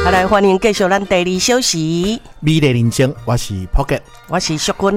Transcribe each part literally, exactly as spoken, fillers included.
好来，欢迎继续咱第二小时。 美丽人生，我是 Pocket， 我是淑君。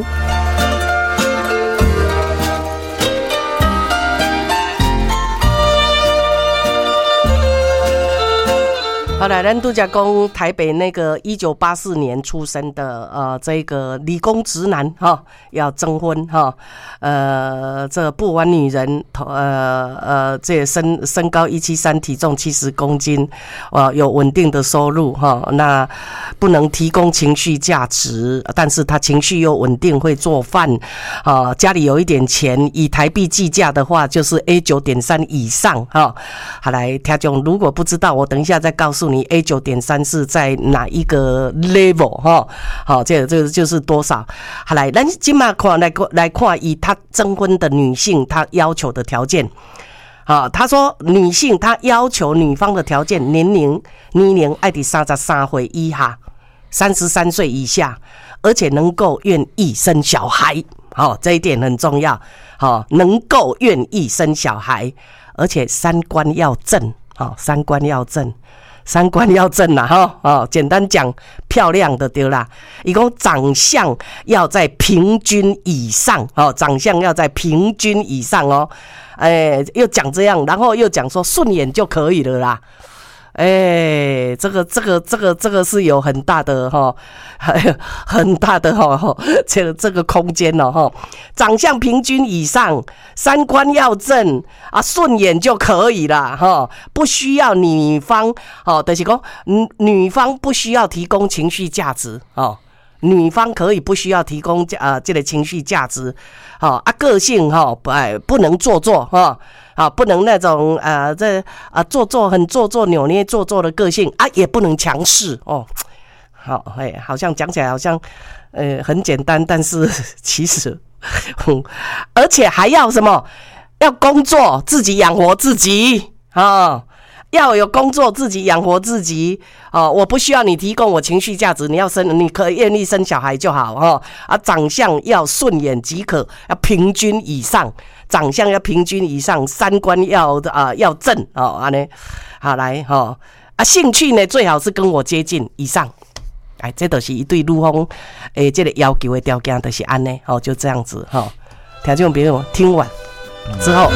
好了，咱都讲讲台北那个一九八四年出生的呃这个理工直男哈，要征婚哈，呃这不玩女人，呃呃这身身高一七三，体重七十公斤，呃有稳定的收入哈，那不能提供情绪价值，但是他情绪又稳定，会做饭啊，家里有一点钱，以台币计价的话就是 A 九点三 以上哈。好来，听众如果不知道，我等一下再告诉你。你 A 九点三 是在哪一个 level 哈？好，这个这个就是多少？好来，咱今嘛看来来看，以他征婚的女性，她要求的条件。好，他说女性她要求女方的条件，年龄年龄爱在三十三岁以下，三十三岁以下，而且能够愿意生小孩。好，这一点很重要。好，能够愿意生小孩，而且三观要正。好，三观要正。三观要正啦，哈哦，简单讲，漂亮的对啦。一共长相要在平均以上，哦，长相要在平均以上哦。哎，又讲这样，然后又讲说顺眼就可以了啦。哎，这个这个这个这个是有很大的哈，很大的哈，这个这个空间哦哈。长相平均以上，三观要正啊，顺眼就可以了哈，不需要女方哦，就是说女方不需要提供情绪价值哦。女方可以不需要提供呃这个情绪价值，好、哦、啊，个性哈、哦，哎不能做作哈，啊不能那种呃这啊做作很做作扭捏做作的个性啊，也不能强势哦。好哎，好像讲起来好像呃很简单，但是其实，而且还要什么？要工作，自己养活自己啊。哦要有工作，自己养活自己哦。我不需要你提供我情绪价值，你要生，你可以愿意生小孩就好哦。啊，长相要顺眼即可，要平均以上，长相要平均以上，三观要啊、呃、要正哦。安尼，好来哈、哦、啊，兴趣呢最好是跟我接近以上。哎，这都是一对女方诶，这个要求的条件就是安尼哦，就这样子哈、哦。听众朋友听完之后。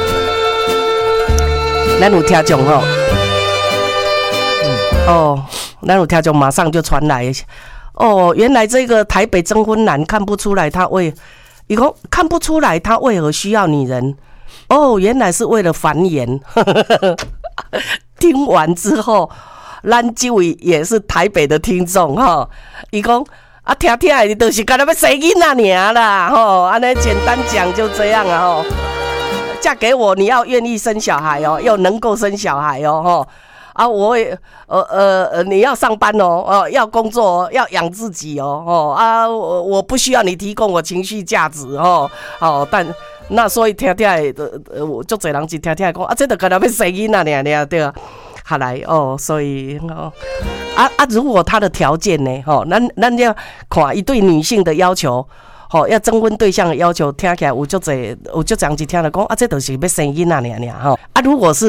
咱有听众吼，哦，咱有听众马上就传来，哦，原来这个台北征婚男看不出来他为，以后看不出来他为何需要女人，哦，原来是为了繁衍。听完之后，咱这位也是台北的听众哈，伊讲啊，听听的就是干那要生囡仔尔啦，吼，安尼简单讲就这样啊，吼。嫁给我，你要愿意生小孩哦，要能够生小孩哦，哈啊，我也呃呃呃，你要上班哦，哦，要工作哦，要养自己哦，哦啊，我我不需要你提供我情绪价值哦，哦，但那所以听听的，呃，我就侪人就听听讲啊，这都跟他们生囡仔尔尔对啊，好来哦，所以哦，啊啊，如果他的条件呢，吼、哦，咱咱要看一对女性的要求。好、哦，要征婚对象的要求，听起来有足侪有足侪人就听了讲啊，这都是要生囡仔尔尔吼。啊，如果是